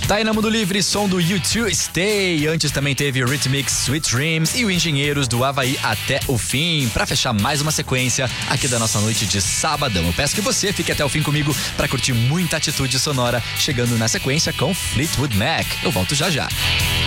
Tá aí na Mundo Livre, som do U2 Stay. Antes também teve o Rhythmics Sweet Dreams e o Engenheiros do Havaí Até o Fim. Pra fechar mais uma sequência aqui da nossa noite de sabadão. Eu peço que você fique até o fim comigo pra curtir muita atitude sonora, chegando na sequência com Fleetwood Mac. Eu volto já já.